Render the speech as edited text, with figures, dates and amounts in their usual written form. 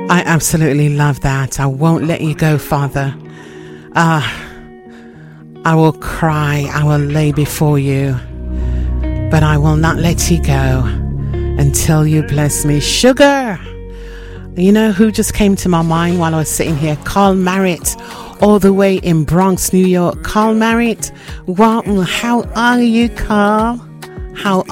I absolutely love that. I won't let you go, Father. I will cry, I will lay before you, but I will not let you go until you bless me. Sugar! You know who just came to my mind while I was sitting here? Carl Merritt, all the way in Bronx, New York. Carl Merritt, how are you, Carl? How